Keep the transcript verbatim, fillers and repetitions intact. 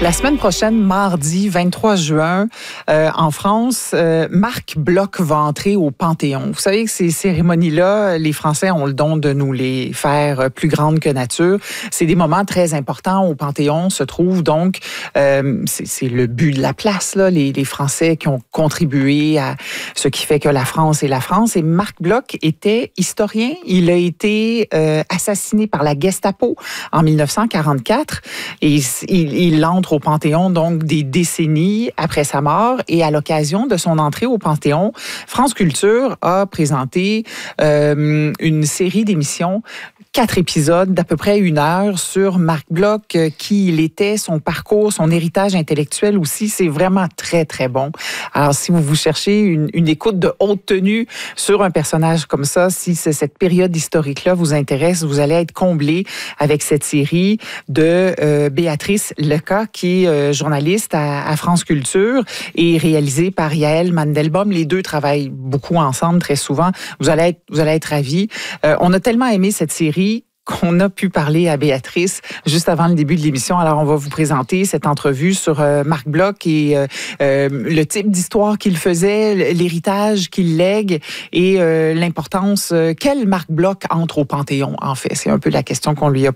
La semaine prochaine, mardi vingt-trois juin, euh, en France, euh, Marc Bloch va entrer au Panthéon. Vous savez que ces cérémonies-là, les Français ont le don de nous les faire plus grandes que nature. C'est des moments très importants. Au Panthéon se trouve donc, euh, c'est, c'est le but de la place, là, les, les Français qui ont contribué à ce qui fait que la France est la France. Et Marc Bloch était historien. Il a été euh, assassiné par la Gestapo en dix-neuf cent quarante-quatre et il, il entre au Panthéon donc des décennies après sa mort. Et à l'occasion de son entrée au Panthéon, France Culture a présenté euh, une série d'émissions, quatre épisodes d'à peu près une heure sur Marc Bloch, euh, qui il était, son parcours, son héritage intellectuel aussi. C'est vraiment très, très bon. Alors, si vous vous cherchez une, une écoute de haute tenue sur un personnage comme ça, si c'est cette période historique-là vous intéresse, vous allez être comblé avec cette série de euh, Béatrice Leca, qui est euh, journaliste à, à France Culture et réalisée par Yael Mandelbaum. Les deux travaillent beaucoup ensemble, très souvent. Vous allez être, vous allez être ravis. Euh, on a tellement aimé cette série qu'on a pu parler à Béatrice juste avant le début de l'émission. Alors, on va vous présenter cette entrevue sur euh, Marc Bloch et euh, euh, le type d'histoire qu'il faisait, l'héritage qu'il lègue et euh, l'importance. Euh, quel Marc Bloch entre au Panthéon, en fait? C'est un peu la question qu'on lui a